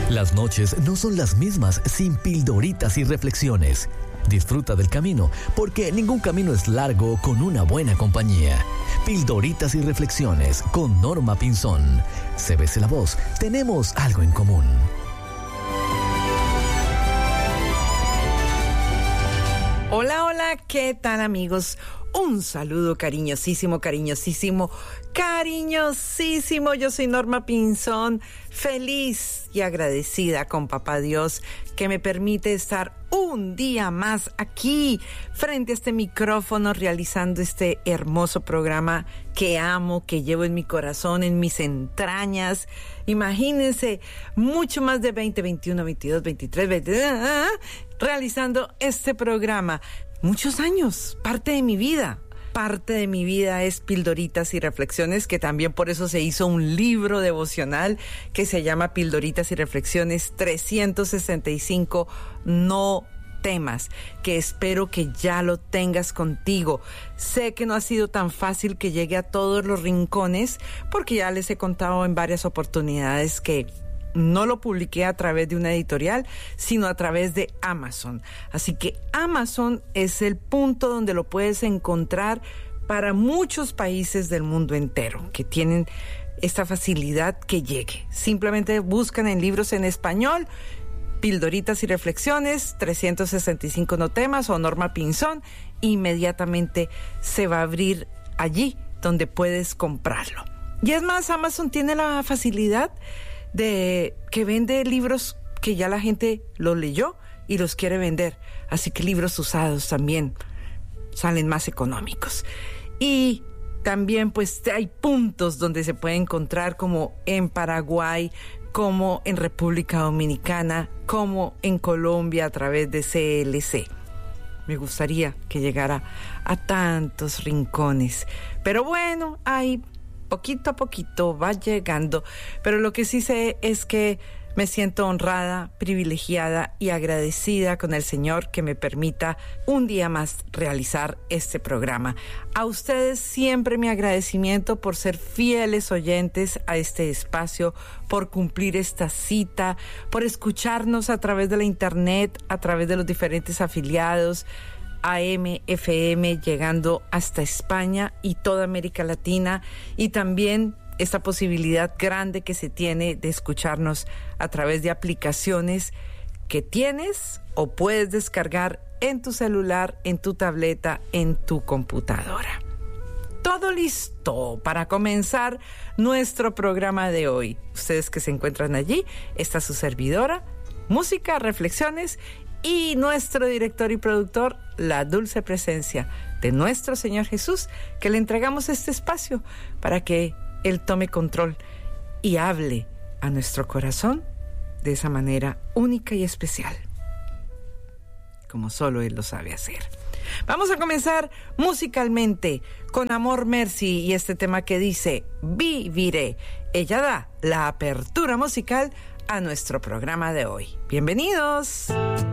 Las noches no son las mismas sin pildoritas y reflexiones. Disfruta del camino, porque ningún camino es largo con una buena compañía. Pildoritas y reflexiones con Norma Pinzón. CBC La Voz, tenemos algo en común. Hola, hola, ¿qué tal, amigos? Un saludo cariñosísimo, cariñosísimo, cariñosísimo. Yo soy Norma Pinzón, feliz y agradecida con Papá Dios que me permite estar un día más aquí frente a este micrófono realizando este hermoso programa que amo, que llevo en mi corazón, en mis entrañas. Imagínense, mucho más de 20, 21, 22, 23, 22, realizando este programa. Muchos años, parte de mi vida. Parte de mi vida es Pildoritas y Reflexiones, que también por eso se hizo un libro devocional que se llama Pildoritas y Reflexiones 365 no temas, que espero que ya lo tengas contigo. Sé que no ha sido tan fácil que llegue a todos los rincones, porque ya les he contado en varias oportunidades que no lo publiqué a través de una editorial, sino a través de Amazon. Así que Amazon es el punto donde lo puedes encontrar para muchos países del mundo entero que tienen esta facilidad que llegue. Simplemente buscan en libros en español, Pildoritas y Reflexiones, 365 no temas o Norma Pinzón, inmediatamente se va a abrir allí donde puedes comprarlo. Y es más, Amazon tiene la facilidad de que vende libros que ya la gente los leyó y los quiere vender, así que libros usados también salen más económicos. Y también pues hay puntos donde se puede encontrar, como en Paraguay, como en República Dominicana, como en Colombia a través de CLC. Me gustaría que llegara a tantos rincones, pero bueno, hay poquito a poquito va llegando, pero lo que sí sé es que me siento honrada, privilegiada y agradecida con el Señor que me permita un día más realizar este programa. A ustedes siempre mi agradecimiento por ser fieles oyentes a este espacio, por cumplir esta cita, por escucharnos a través de la internet, a través de los diferentes afiliados, AM, FM, llegando hasta España y toda América Latina, y también esta posibilidad grande que se tiene de escucharnos a través de aplicaciones que tienes o puedes descargar en tu celular, en tu tableta, en tu computadora. Todo listo para comenzar nuestro programa de hoy. Ustedes que se encuentran allí, está su servidora, música, reflexiones y nuestro director y productor, la dulce presencia de nuestro Señor Jesús, que le entregamos este espacio para que Él tome control y hable a nuestro corazón de esa manera única y especial, como solo Él lo sabe hacer. Vamos a comenzar musicalmente con Amor Mercy y este tema que dice Viviré. Ella da la apertura musical a nuestro programa de hoy. Bienvenidos.